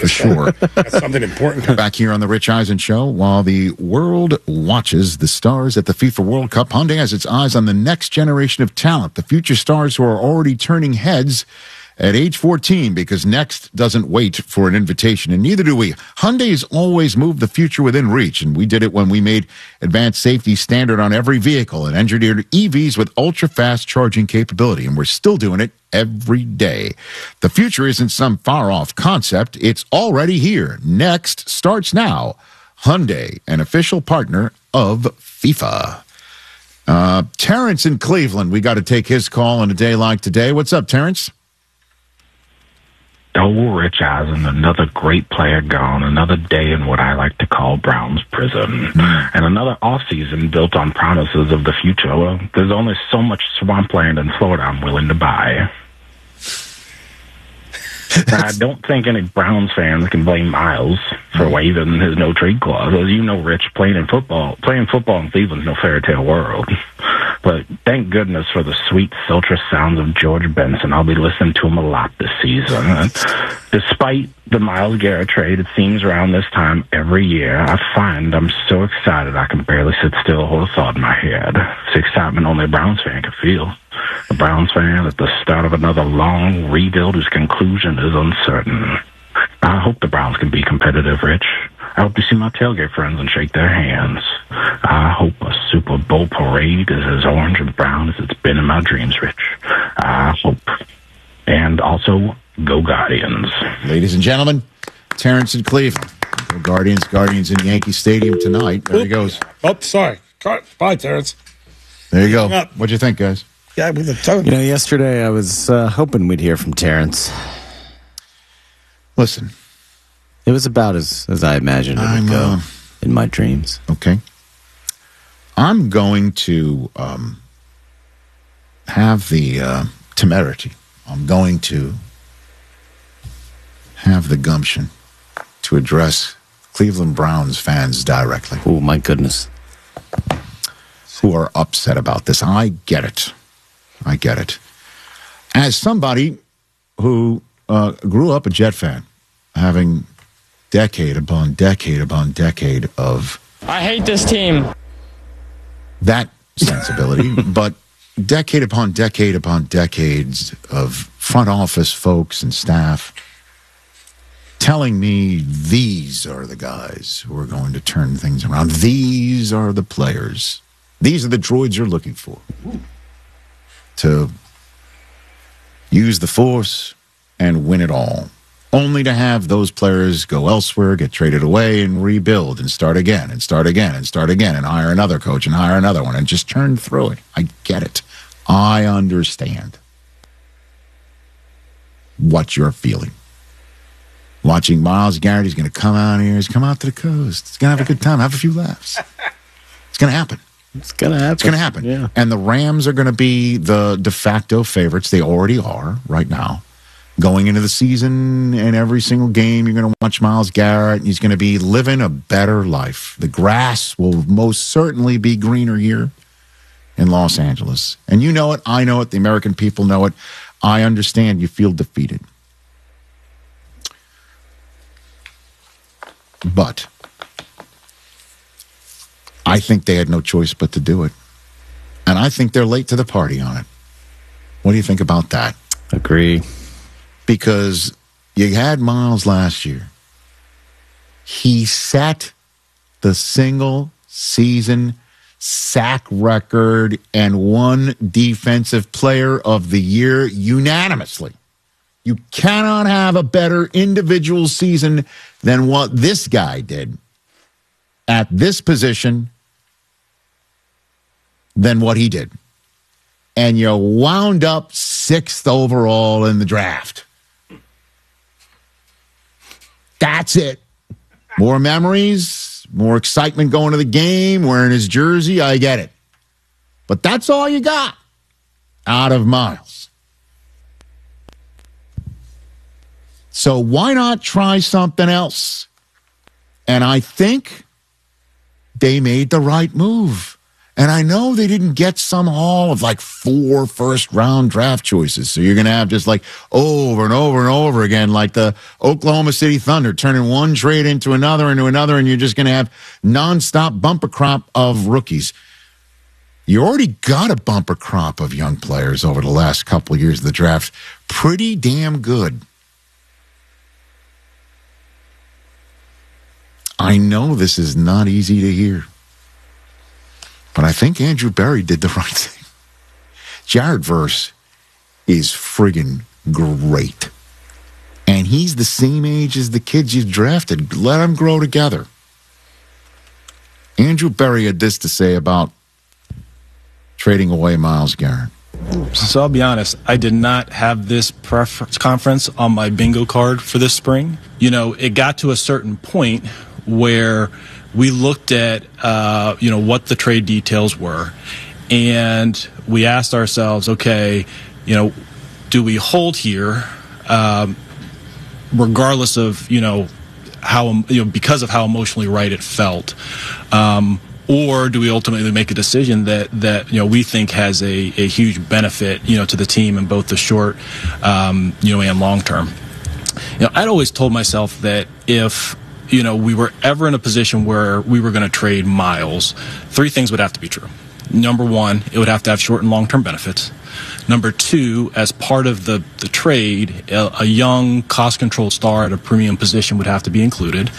for sure. That's something important. Back here on the Rich Eisen Show, while the world watches the stars at the FIFA World Cup, Hyundai has its eyes on the next generation of talent, the future stars who are already turning heads at age 14, because next doesn't wait for an invitation, and neither do we. Hyundai's always moved the future within reach, and we did it when we made advanced safety standard on every vehicle and engineered EVs with ultra-fast charging capability, and we're still doing it every day. The future isn't some far-off concept. It's already here. Next starts now. Hyundai, an official partner of FIFA. Terrence in Cleveland, we got to take his call on a day like today. What's up, Terrence? Oh, Rich Eisen, another great player gone, another day in what I like to call Brown's prison, and another offseason built on promises of the future. Well, there's only so much swampland in Florida I'm willing to buy. I don't think any Browns fans can blame Miles for waiving his no-trade clause. As you know, Rich, playing football in Cleveland's no fairy tale world. But thank goodness for the sweet, sultrous sounds of George Benson. I'll be listening to him a lot this season. And despite the Myles Garrett trade, it seems around this time every year, I find I'm so excited I can barely sit still or hold a thought in my head. It's excitement only a Browns fan can feel. A Browns fan at the start of another long rebuild whose conclusion is uncertain. I hope the Browns can be competitive, Rich. I hope to see my tailgate friends and shake their hands. I hope a Super Bowl parade is as orange and brown as it's been in my dreams, Rich. I hope. And also, go Guardians. Ladies and gentlemen, Terrence in Cleveland. Go Guardians in Yankee Stadium tonight. There he goes. Oh, sorry. Bye, Terrence. There you go. What'd you think, guys? Yeah, with the tone. Yesterday I was hoping we'd hear from Terrence. Listen. It was about as I imagined it would go in my dreams. Okay. I'm going to have the temerity. I'm going to have the gumption to address Cleveland Browns fans directly. Oh, my goodness. Who are upset about this. I get it. As somebody who grew up a Jet fan, having decade upon decade upon decade of... I hate this team. That sensibility, but decade upon decade upon decades of front office folks and staff telling me these are the guys who are going to turn things around. These are the players. These are the droids you're looking for. To use the force and win it all. Only to have those players go elsewhere, get traded away, and rebuild, and start again, and start again, and start again, and hire another coach, and hire another one, and just churn through it. I get it. I understand what you're feeling. Watching Myles Garrett, he's going to come out here, he's come out to the coast. He's going to have a good time, have a few laughs. It's going to happen. It's going to happen. Yeah. And the Rams are going to be the de facto favorites. They already are right now. Going into the season, and every single game, you're going to watch Myles Garrett, and he's going to be living a better life. The grass will most certainly be greener here in Los Angeles. And you know it, I know it, the American people know it. I understand you feel defeated. But I think they had no choice but to do it. And I think they're late to the party on it. What do you think about that? Agree. Because you had Myles last year. He set the single season sack record and won Defensive Player of the Year unanimously. You cannot have a better individual season than what this guy did at this position than what he did. And you wound up 6th overall in the draft. That's it. More memories, more excitement going to the game, wearing his jersey, I get it. But that's all you got out of Myles. So why not try something else? And I think they made the right move. And I know they didn't get some haul of like 4 first-round draft choices. So you're going to have just like over and over and over again, like the Oklahoma City Thunder turning one trade into another, and you're just going to have nonstop bumper crop of rookies. You already got a bumper crop of young players over the last couple of years of the draft. Pretty damn good. I know this is not easy to hear, but I think Andrew Berry did the right thing. Jared Verse is friggin' great. And he's the same age as the kids you drafted. Let them grow together. Andrew Berry had this to say about trading away Myles Garrett. So I'll be honest, I did not have this press conference on my bingo card for this spring. You know, it got to a certain point where we looked at, what the trade details were, and we asked ourselves, okay, do we hold here, regardless of, how, because of how emotionally right it felt, or do we ultimately make a decision that we think has a huge benefit, to the team in both the short, and long term. I'd always told myself that if we were ever in a position where we were going to trade Myles, 3 things would have to be true. Number 1, it would have to have short and long-term benefits. Number 2, as part of the trade, a young, cost-controlled star at a premium position would have to be included.